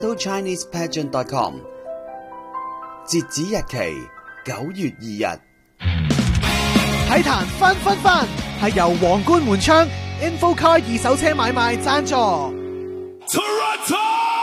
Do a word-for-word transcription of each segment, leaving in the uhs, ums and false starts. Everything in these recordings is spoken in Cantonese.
到 chinese pageant dot com， 截止日期九月二日。 體壇分分分係由皇冠門窗 Infocar 二手車買賣贊助。 Toronto!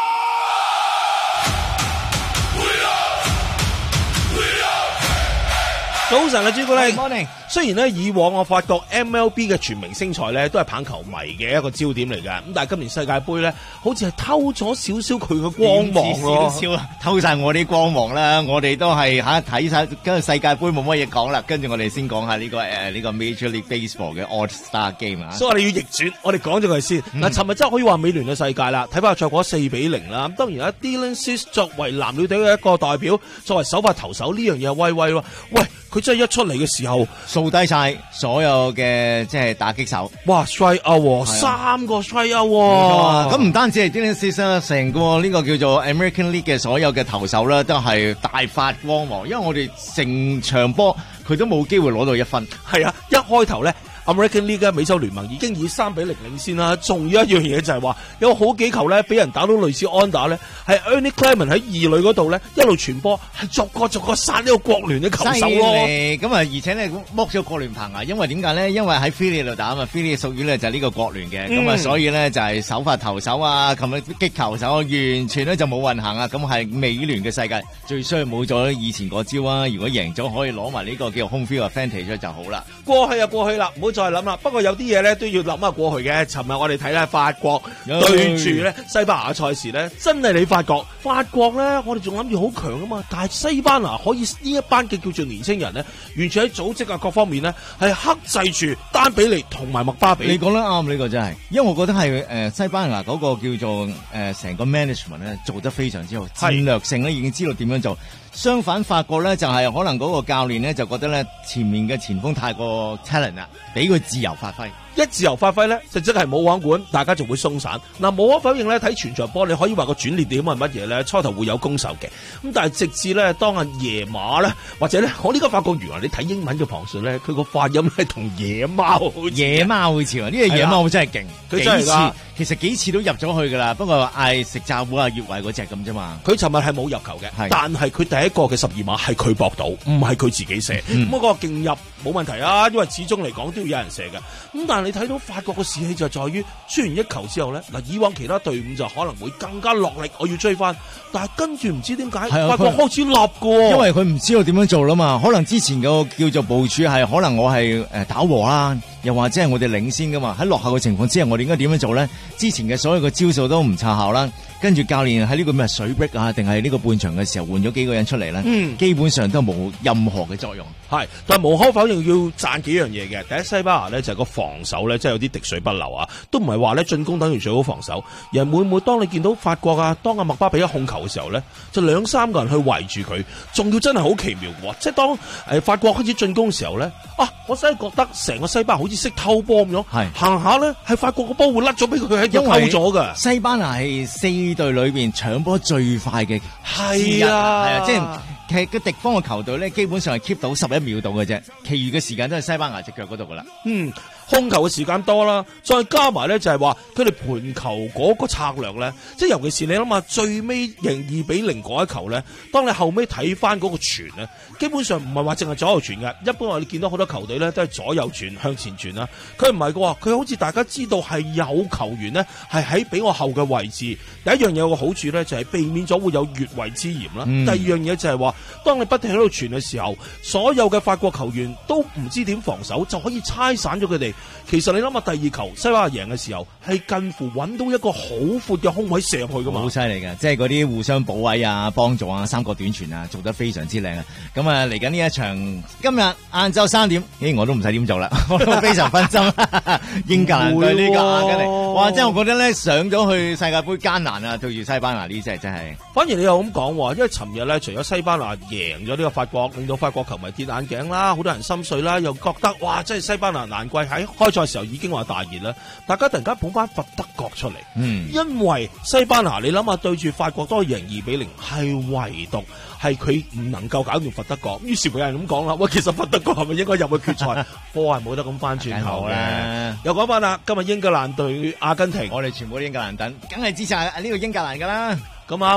早晨啊，朱古力。 Good morning。 雖然咧以往我發覺 M L B 嘅全明星賽咧都係棒球迷嘅一個焦點嚟嘅，咁但係今年世界盃咧好似係偷咗少少佢嘅光芒咯。 少少啊，偷晒我啲光芒啦！我哋都係吓睇晒，跟住世界盃冇乜嘢講啦，跟住我哋先講下呢個誒呢個 Major League Baseball 嘅 All Star Game 啊。 所以我哋要逆轉，我哋講咗佢先。嗱，尋日真係可以話美聯嘅世界啦，睇翻賽果四比零啦。咁當然啦 Dylan Cease 作為藍鳥隊嘅一個代表，作為首發投手呢樣嘢威威喎。喂，佢真係一出嚟嘅時候掃低晒所有嘅即係打擊手， 哇 strike out 三個 strike out 喎。 咁唔單止係 Dylan Cease 啦，成個呢個叫做 American League 嘅所有嘅投手咧都係大發光芒，因為我哋成場波佢都冇機會攞到一分。 係啊，一開頭咧American League 美洲聯盟已經以三比零領先啦，仲有一樣嘢就係話有好幾球咧俾人打到類似安打咧，係 Ernie Clement 喺二壘嗰度咧一路傳波，係逐個逐個殺呢個國聯嘅球手咯。 咁啊，而且咧剝咗國聯棚牙，因為點解咧？因為喺 Philly 度打啊嘛 ，Philly 屬於咧就係呢個國聯嘅，咁啊、嗯，所以咧就係首發投手啊，琴日擊球手啊，完全咧就冇運行啊，咁係美聯嘅世界最衰冇咗以前嗰招啊！如果贏咗可以攞埋呢個叫 home field advantage 就好啦。 過去就過去啦，唔好再諗啦。不過有啲嘢咧都要諗下過去嘅。尋日我哋睇咧法國對住咧西班牙嘅賽事咧，真係你發覺法國咧，我哋仲諗住好強啊嘛，但係西班牙可以呢一班嘅叫做年青人咧，完全喺組織啊各方面咧係克制住丹比利同埋麥巴比。 你講得啱，呢、這個真係，因為我覺得係誒、呃、西班牙嗰個叫做誒成、呃、個 management 咧做得非常之好，戰略性咧已經知道點樣做。相反法國咧就係、是、可能嗰個教練咧就覺得咧前面嘅前鋒太過 talent 啦，俾佢自由發揮。 一自由發揮咧，就即係冇網管，大家就會鬆散。嗱，無可否認咧，睇全場波，你可以話個轉捩點係乜嘢咧？初頭會有攻守嘅，咁但係直至咧，當阿野馬咧，或者咧，我呢個發覺原來你睇英文嘅旁述咧，佢個發音咧同野貓好似， 野貓好似啊！呢個野貓真係勁， 佢真係㗎。 其實幾次都入咗去噶啦，不過嗌食炸糊啊、越位嗰隻咁啫嘛。 佢尋日係冇入球嘅，但係佢第一個嘅十二碼係佢搏到，唔係佢自己射。咁、嗯、嗰個勁入冇問題啊，因為始終嚟講都要有人射嘅。咁但係你睇到法國嘅士氣就在於，輸完一球之後咧，嗱以往其他隊伍就可能會更加落力，我要追翻。但係跟住唔知點解，法國開始立嘅， 因為佢唔知道點樣做啦嘛。可能之前個叫做部署係，可能我係誒打和啦，又或者係我哋領先噶嘛。喺落後嘅情況之下，我哋應該點樣做咧？之前嘅所有嘅招數都唔奏效啦，跟住教練喺呢個咩水壁啊，定係呢個半場嘅時候換咗幾個人出嚟咧，嗯、基本上都冇任何嘅作用。 係，但係無可否認要讚幾樣嘢嘅。第一，西班牙咧就係個防守咧，即係有啲滴水不漏啊，都唔係話咧進攻等於最好防守。而每每當你見到法國啊，當阿麥巴比一控球嘅時候咧，就兩三個人去圍住佢，仲要真係好奇妙嘅喎。即係當誒法國開始進攻嘅時候咧，啊，我真係覺得成個西班牙好似識偷波咁樣，行下咧係法國個波會甩咗俾佢喺度偷咗㗎。 西班牙係四隊裏邊搶波最快嘅， 係啊， 係啊，即係。其實個敵方嘅球隊咧，基本上係 keep 到十一秒度嘅啫，其餘嘅時間都係西班牙隻腳嗰度噶啦。 嗯，控球嘅時間多啦，再加埋咧就係話佢哋盤球嗰個策略咧，即係尤其是你諗下最尾贏二比零嗰一球咧，當你後尾睇翻嗰個傳咧，基本上唔係話淨係左右傳嘅，一般我哋見到好多球隊咧都係左右傳向前傳啦，佢唔係嘅喎，佢好似大家知道係有球員咧係喺比我後嘅位置。第一樣嘢有個好處咧就係避免咗會有越位之嫌啦。嗯、第二樣嘢就係話。當你不停喺度傳嘅時候，所有嘅法國球員都唔知點防守，就可以拆散咗佢哋。其實你諗下，第二球西班牙贏嘅時候，係近乎揾到一個好闊嘅空位射入去噶嘛， 好犀利嘅，即係嗰啲互相補位啊、幫助啊、三角短傳啊，做得非常之靚啊！咁啊，嚟緊呢一場，今日晏晝三點，咦，我都唔使點做啦，我都非常分心。英格蘭對呢個阿根廷，哇！真係我覺得咧，上咗去世界盃艱難啊，對住西班牙呢隻真係。 反而你又咁講，因為尋日咧，除咗西班牙贏咗呢個法國，令到法國球迷跌眼鏡啦，好多人心碎啦，又覺得哇，真係西班牙難怪喺開賽時候已經話大熱啦，大家突然間捧翻佛得角出嚟，嗯，因為西班牙你諗下對住法國都係贏二比零，係唯獨係佢唔能夠搞掂佛得角，於是乎有人咁講啦，喂，其實佛得角係咪應該入去決賽？波係冇得咁翻轉頭嘅。又講翻啦，今日英格蘭對阿根廷， 我哋全部都英格蘭等，梗係支持呢個英格蘭噶啦。 咁啊。